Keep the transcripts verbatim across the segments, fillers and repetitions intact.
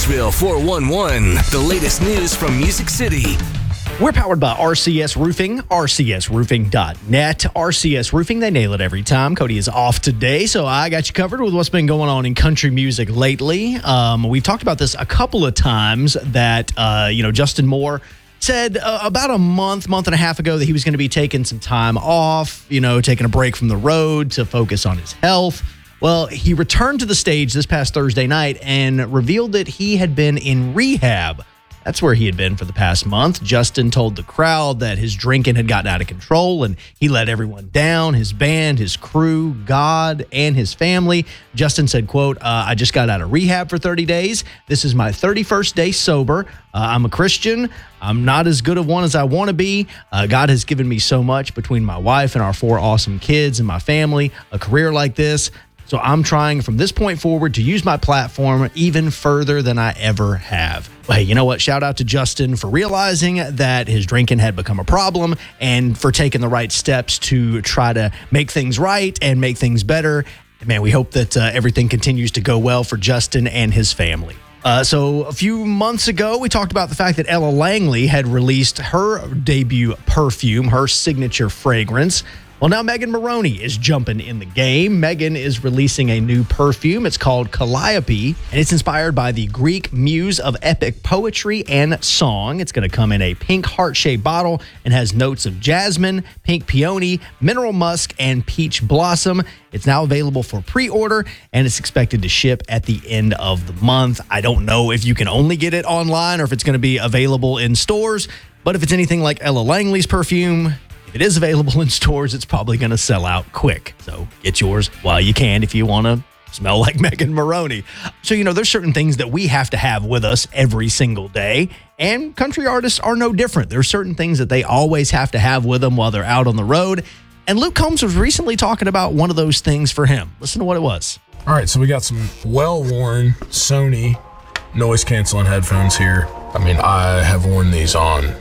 Nashville four one one, the latest news from Music City. We're powered by R C S Roofing, R C S roofing dot net. R C S Roofing, they nail it every time. Cody is off today, so I got you covered with what's been going on in country music lately. Um, we've talked about this a couple of times that, uh, you know, Justin Moore said uh, about a month, month and a half ago that he was going to be taking some time off, you know, taking a break from the road to focus on his health. Well, he returned to the stage this past Thursday night and revealed that he had been in rehab. That's where he had been for the past month. Justin told the crowd that his drinking had gotten out of control and he let everyone down, his band, his crew, God, and his family. Justin said, quote, uh, I just got out of rehab for thirty days. This is my thirty-first day sober. Uh, I'm a Christian. I'm not as good of one as I want to be. Uh, God has given me so much between my wife and our four awesome kids and my family, a career like this. So I'm trying from this point forward to use my platform even further than I ever have. Well, hey, you know what? Shout out to Justin for realizing that his drinking had become a problem and for taking the right steps to try to make things right and make things better. Man, we hope that uh, everything continues to go well for Justin and his family. Uh, so a few months ago, we talked about the fact that Ella Langley had released her debut perfume, her signature fragrance. Well, now Megan Moroney is jumping in the game. Megan is releasing a new perfume. It's called Calliope, and it's inspired by the Greek muse of epic poetry and song. It's going to come in a pink heart-shaped bottle and has notes of jasmine, pink peony, mineral musk, and peach blossom. It's now available for pre-order, and it's expected to ship at the end of the month. I don't know if you can only get it online or if it's going to be available in stores, but if it's anything like Ella Langley's perfume, it is available in stores, it's probably going to sell out quick. So get yours while you can if you want to smell like Megan Moroney. So, you know, there's certain things that we have to have with us every single day. And country artists are no different. There's certain things that they always have to have with them while they're out on the road. And Luke Combs was recently talking about one of those things for him. Listen to what it was. All right, so we got some well-worn Sony noise-canceling headphones here. I mean, I have worn these on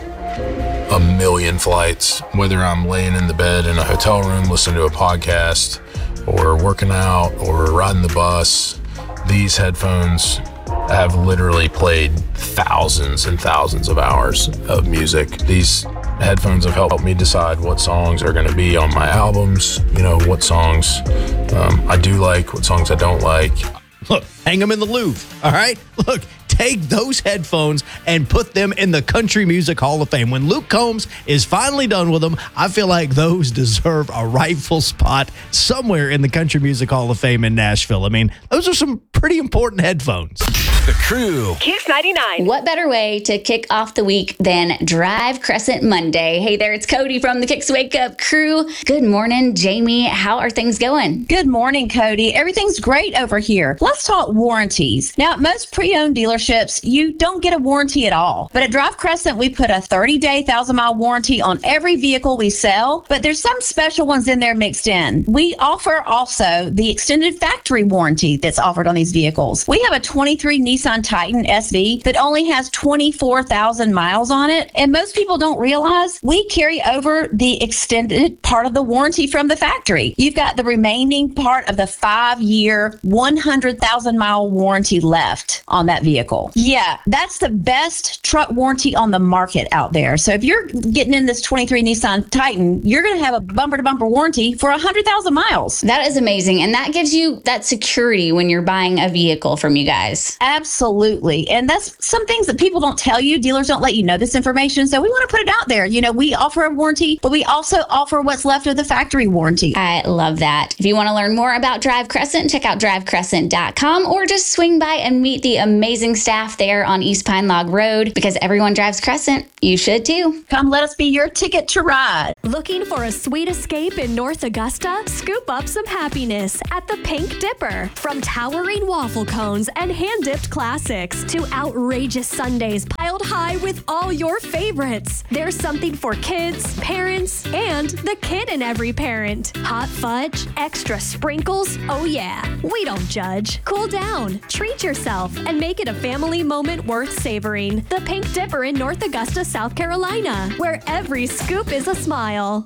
a million flights, whether I'm laying in the bed in a hotel room listening to a podcast or working out or riding the bus. These headphones have literally played thousands and thousands of hours of music. These headphones have helped me decide what songs are going to be on my albums, you know, what songs um, I do like, what songs I don't like. Look, hang them in the Louvre, all right? Look, take those headphones and put them in the Country Music Hall of Fame. When Luke Combs is finally done with them, I feel like those deserve a rightful spot somewhere in the Country Music Hall of Fame in Nashville. I mean, those are some pretty important headphones. The Crew. Kicks ninety-nine. What better way to kick off the week than Drive Crescent Monday? Hey there, it's Cody from the Kicks Wake Up Crew. Good morning, Jamie. How are things going? Good morning, Cody. Everything's great over here. Let's talk warranties. Now, at most pre-owned dealerships, you don't get a warranty at all. But at Drive Crescent, we put a thirty-day, one thousand mile warranty on every vehicle we sell, but there's some special ones in there mixed in. We offer also the extended factory warranty that's offered on these vehicles. We have a twenty-three Nissan Titan S V that only has twenty-four thousand miles on it, and most people don't realize we carry over the extended part of the warranty from the factory. You've got the remaining part of the five-year, one hundred thousand mile warranty left on that vehicle. Yeah, that's the best truck warranty on the market out there. So if you're getting in this twenty-three Nissan Titan, you're going to have a bumper-to-bumper warranty for one hundred thousand miles. That is amazing, and that gives you that security when you're buying a vehicle from you guys. Absolutely. And that's some things that people don't tell you. Dealers don't let you know this information. So we want to put it out there. You know, we offer a warranty, but we also offer what's left of the factory warranty. I love that. If you want to learn more about Drive Crescent, check out drive crescent dot com or just swing by and meet the amazing staff there on East Pine Log Road, because everyone drives Crescent. You should too. Come let us be your ticket to ride. Looking for a sweet escape in North Augusta? Scoop up some happiness at the Pink Dipper. From towering waffle cones and hand-dipped classics to outrageous sundaes piled high with all your favorites, there's something for kids, parents, and the kid in every parent. Hot fudge, extra sprinkles, oh yeah, we don't judge. Cool down, treat yourself, and make it a family moment worth savoring. The Pink Dipper in North Augusta, South Carolina, where every scoop is a smile.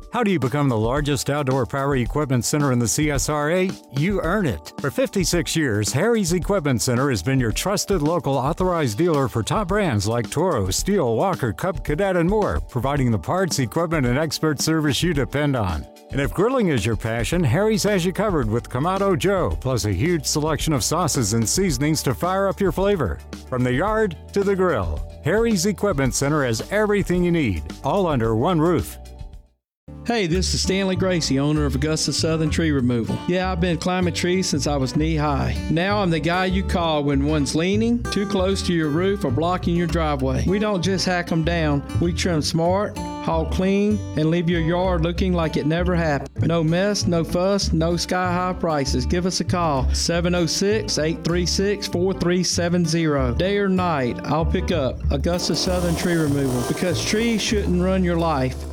How do you become the largest outdoor power equipment center in the C S R A? You earn it. For fifty-six years, Harry's Equipment Center has been your trusted local authorized dealer for top brands like Toro, Steel, Walker, Cub, Cadet, and more, providing the parts, equipment, and expert service you depend on. And if grilling is your passion, Harry's has you covered with Kamado Joe, plus a huge selection of sauces and seasonings to fire up your flavor. From the yard to the grill, Harry's Equipment Center has everything you need, all under one roof. Hey, this is Stanley Gracie, owner of Augusta Southern Tree Removal. Yeah, I've been climbing trees since I was knee-high. Now I'm the guy you call when one's leaning, too close to your roof, or blocking your driveway. We don't just hack them down. We trim smart, haul clean, and leave your yard looking like it never happened. No mess, no fuss, no sky-high prices. Give us a call, seven oh six, eight three six, four three seven zero. Day or night, I'll pick up Augusta Southern Tree Removal, because trees shouldn't run your life.